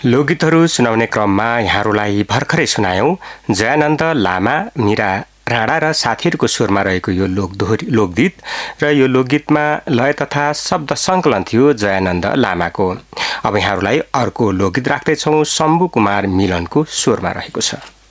लोकगीतहरू सुनाउने क्रममा यहाँहरूलाई भर्खरै सुनायौं जयानन्द लामा, मीरा राणा र साथीहरूको स्वरमा रहेको यो लोकगीत र यो लोकगीतमा लय तथा शब्द सङ्कलन थियो जयानन्द लामाको। अब यहाँहरूलाई अर्को लोकगीत राख्दैछौं, शम्भु कुमार मिलनको स्वरमा रहेको छ।